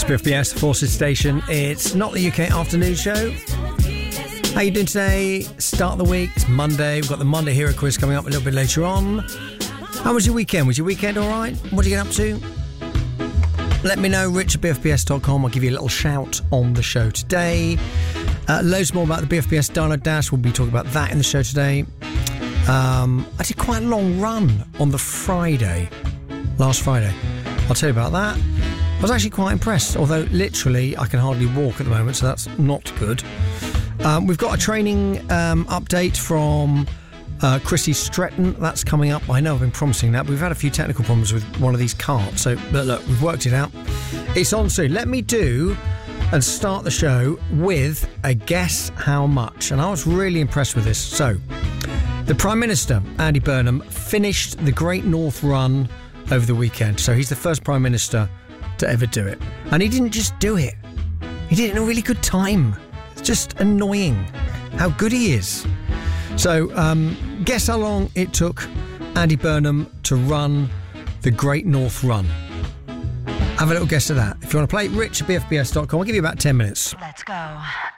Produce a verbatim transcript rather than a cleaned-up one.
B F B S, Forces Station. It's not the U K afternoon show. How you doing today? Start of the week. It's Monday. We've got the Monday Hero Quiz coming up a little bit later on. How was your weekend? Was your weekend all right? What did you get up to? Let me know, rich at b f b s dot com. I'll give you a little shout on the show today. Uh, loads more about the B F B S Download Dash. We'll be talking about that in the show today. Um, I did quite a long run on the Friday, last Friday. I'll tell you about that. I was actually quite impressed, although literally I can hardly walk at the moment, so that's not good. Um, we've got a training um, update from uh, Chrissy Stretton. That's coming up. I know I've been promising that, but we've had a few technical problems with one of these carts. So, but look, we've worked it out. It's on soon. Let me do and start the show with a guess how much. And I was really impressed with this. So, the Prime Minister, Andy Burnham, finished the Great North Run over the weekend. So he's the first Prime Minister to ever do it. And he didn't just do it. He did it in a really good time. It's just annoying how good he is. So, um, guess how long it took Andy Burnham to run the Great North Run? Have a little guess at that. If you want to play, rich at b f b s dot com. I'll give you about ten minutes. Let's go.